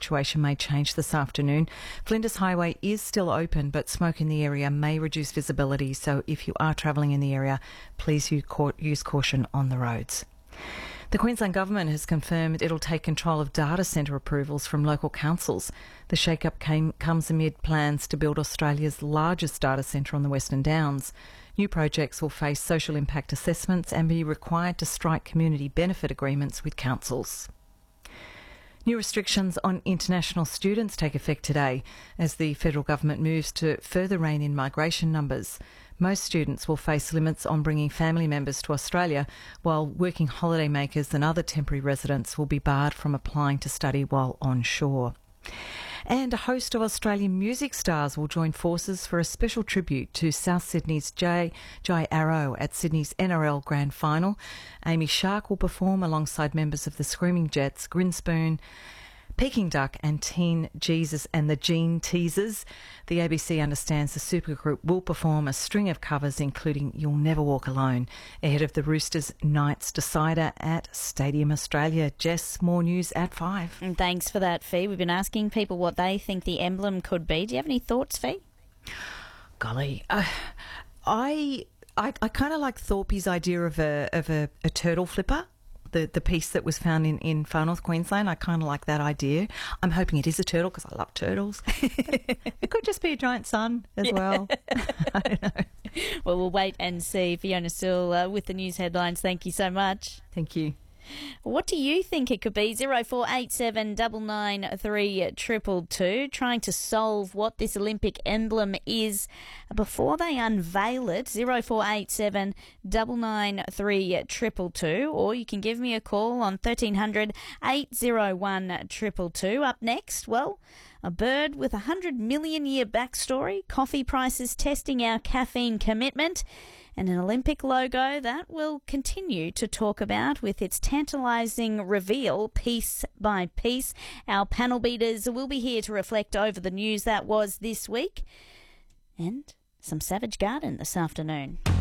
situation may change this afternoon. Flinders Highway is still open, but smoke in the area may reduce visibility. So if you are travelling in the area, please use caution on the roads. The Queensland Government has confirmed it'll take control of data centre approvals from local councils. The shake-up comes amid plans to build Australia's largest data centre on the Western Downs. New projects will face social impact assessments and be required to strike community benefit agreements with councils. New restrictions on international students take effect today as the federal government moves to further rein in migration numbers. Most students will face limits on bringing family members to Australia, while working holidaymakers and other temporary residents will be barred from applying to study while on shore. And a host of Australian music stars will join forces for a special tribute to South Sydney's Jai Arrow at Sydney's NRL Grand Final. Amy Shark will perform alongside members of the Screaming Jets, Grinspoon, Peking Duck and Teen Jesus and the Gene Teasers. The ABC understands the supergroup will perform a string of covers including You'll Never Walk Alone ahead of the Roosters Knights decider at Stadium Australia. Jess, more news at 5. And thanks for that, Fee. We've been asking people what they think the emblem could be. Do you have any thoughts, Fee? Golly, I kind of like Thorpe's idea of a turtle flipper. The piece that was found in Far North Queensland. I kind of like that idea. I'm hoping it is a turtle because I love turtles. It could just be a giant sun as well. I don't know. Well, we'll wait and see. Fiona Still with the news headlines. Thank you so much. Thank you. What do you think it could be? 0487 993 222. Trying to solve what this Olympic emblem is before they unveil it. 0487 993 222. Or you can give me a call on 1300 801 222. Up next, well, a bird with 100 million year backstory, coffee prices testing our caffeine commitment, and an Olympic logo that we'll continue to talk about with its tantalising reveal piece by piece. Our panel beaters will be here to reflect over the news that was this week, and some Savage Garden this afternoon.